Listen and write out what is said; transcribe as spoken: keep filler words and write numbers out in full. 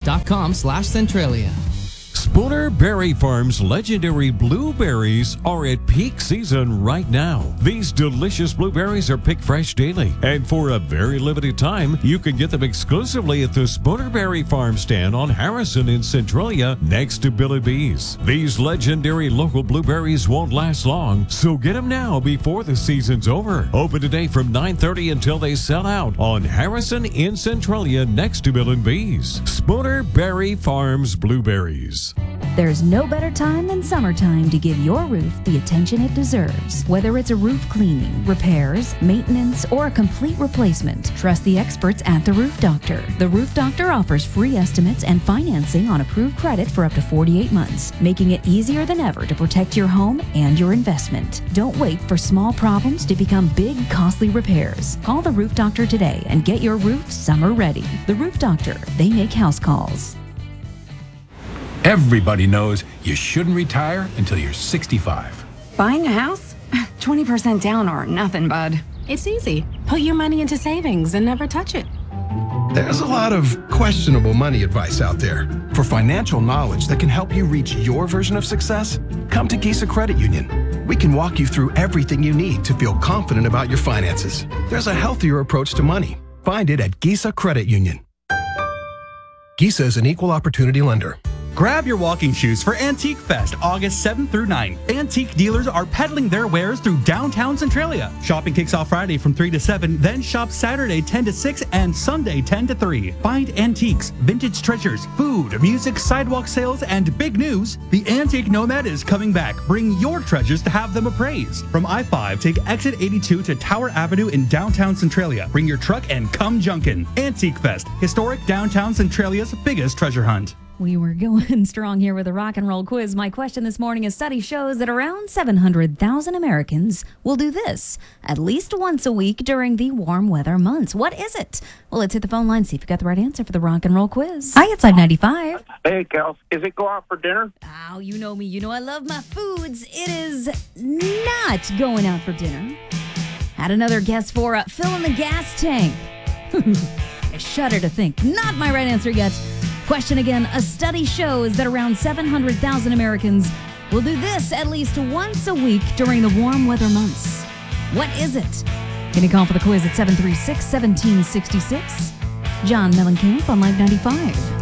dot com slash Centralia. Spooner Berry Farm's legendary blueberries are at peak season right now. These delicious blueberries are picked fresh daily, and for a very limited time, you can get them exclusively at the Spooner Berry Farm stand on Harrison in Centralia next to Billy B's. These legendary local blueberries won't last long, so get them now before the season's over. Open today from nine thirty until they sell out on Harrison in Centralia next to Billy B's. Spooner Berry Farms Blueberries. There's no better time than summertime to give your roof the attention it deserves. Whether it's a roof cleaning, repairs, maintenance, or a complete replacement, trust the experts at The Roof Doctor. The Roof Doctor offers free estimates and financing on approved credit for up to forty-eight months, making it easier than ever to protect your home and your investment. Don't wait for small problems to become big, costly repairs. Call The Roof Doctor today and get your roof summer ready. The Roof Doctor, they make house calls. Everybody knows you shouldn't retire until you're sixty-five. Buying a house? twenty percent down or nothing, bud. It's easy. Put your money into savings and never touch it. There's a lot of questionable money advice out there. For financial knowledge that can help you reach your version of success, come to Gisa Credit Union. We can walk you through everything you need to feel confident about your finances. There's a healthier approach to money. Find it at Gisa Credit Union. Gisa is an equal opportunity lender. Grab your walking shoes for Antique Fest, August seventh through ninth. Antique dealers are peddling their wares through downtown Centralia. Shopping kicks off Friday from three to seven, then shop Saturday ten to six and Sunday ten to three. Find antiques, vintage treasures, food, music, sidewalk sales, and big news, the Antique Nomad is coming back. Bring your treasures to have them appraised. From I five, take exit eighty-two to Tower Avenue in downtown Centralia. Bring your truck and come junkin'. Antique Fest, historic downtown Centralia's biggest treasure hunt. We were going strong here with a rock and roll quiz. My question this morning: a study shows that around seven hundred thousand Americans will do this at least once a week during the warm weather months. What is it? Well, let's hit the phone line, see if you got the right answer for the rock and roll quiz. Hi, it's five ninety-five. Hey, Cal. Is it go out for dinner? Oh, you know me. You know I love my foods. It is not going out for dinner. Had another guess for uh, filling the gas tank. I shudder to think. Not my right answer yet. Question again: a study shows that around seven hundred thousand Americans will do this at least once a week during the warm weather months. What is it? Can you call for the quiz at seven three six, one seven six six? John Mellencamp on Live ninety-five.